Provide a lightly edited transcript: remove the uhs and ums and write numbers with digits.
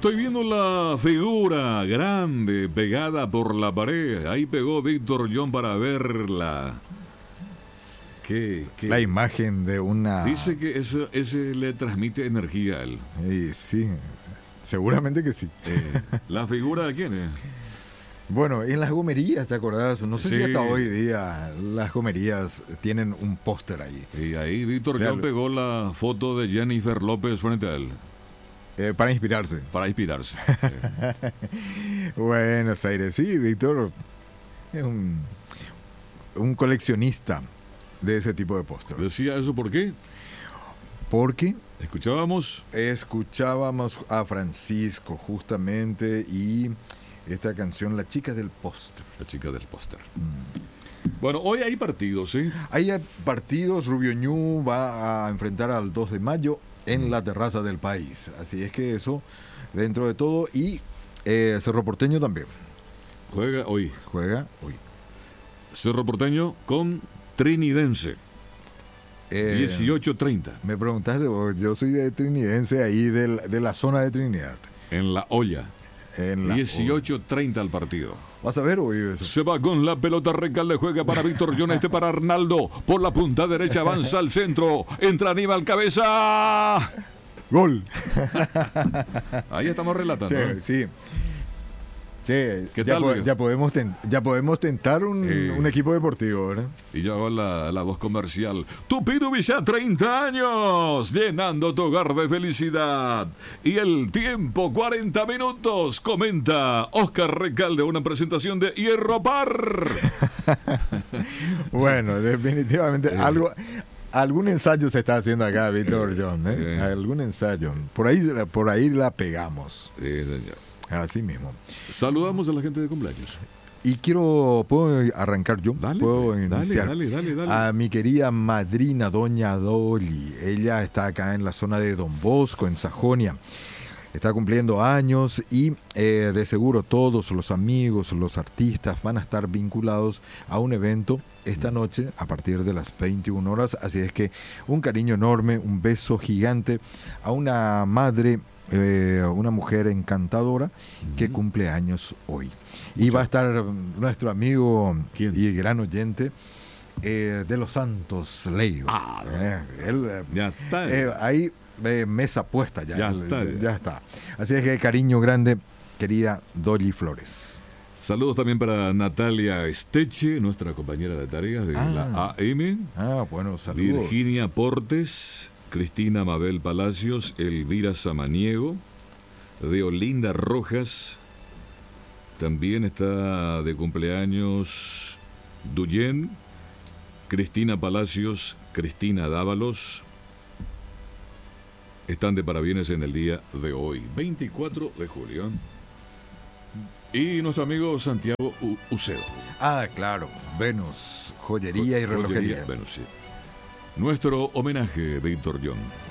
Estoy viendo la figura grande pegada por la pared. Ahí pegó Víctor John para verla. ¿Qué? La imagen de una... Dice que ese le transmite energía a él. Sí, seguramente que sí. ¿La figura de quién es? Bueno, en las gomerías, ¿te acordás? No sé Sí. si hasta hoy día las gomerías tienen un póster ahí. Y ahí Víctor John pegó la foto de Jennifer López frente a él. Para inspirarse. Para inspirarse. Buenos Aires, sí, Víctor es un coleccionista de ese tipo de póster. ¿Decía eso por qué? Porque Escuchábamos a Francisco justamente y esta canción La chica del póster. La chica del póster. Bueno, hoy hay partidos, ¿sí? Hay partidos, Rubio Ñu va a enfrentar al 2 de mayo en la terraza del país. Así es que eso, dentro de todo, y Cerro Porteño también. Juega hoy. Cerro Porteño con Trinidense. 18:30. Me preguntaste, yo soy de trinidense ahí de la zona de Trinidad. En La Olla. 18:30 al partido. ¿Vas a ver hoy eso? Se va con la pelota, Recalde juega para Víctor John, para Arnaldo. Por la punta derecha avanza al centro. Entra Aníbal Cabeza. ¡Gol! Ahí estamos relatando. Sí. ¿Qué tal, ya podemos tentar un equipo deportivo, ¿verdad? Y ya va la voz comercial. Tupido Villa, 30 años, llenando tu hogar de felicidad. Y el tiempo, 40 minutos, comenta Oscar Recalde, una presentación de Hierro Par. Bueno, definitivamente algún ensayo se está haciendo acá, Víctor John, algún ensayo. Por ahí la pegamos. Sí, señor. Así mismo. Saludamos a la gente de cumpleaños. Y ¿puedo arrancar yo? ¿Puedo iniciar? Dale. A mi querida madrina, doña Dolly. Ella está acá en la zona de Don Bosco, en Sajonia. Está cumpliendo años y de seguro todos los amigos, los artistas van a estar vinculados a un evento esta noche a partir de las 21 horas. Así es que un cariño enorme, un beso gigante a una madre, una mujer encantadora que cumple años hoy. Y va a estar nuestro amigo y gran oyente de Los Santos Leiva. Él ya está. Ahí mesa puesta ya está. Así es que cariño grande, querida Dolly Flores. Saludos también para Natalia Esteche, nuestra compañera de tareas de la AM. Bueno, saludos. Virginia Portes, Cristina Mabel Palacios, Elvira Samaniego, Deolinda Rojas. También está de cumpleaños Duyen, Cristina Palacios, Cristina Dávalos. Están de parabienes en el día de hoy, 24 de julio. Y nuestro amigo Santiago Ucedo. Claro, Venus, joyería y relojería. Venus, sí. Nuestro homenaje, Víctor John.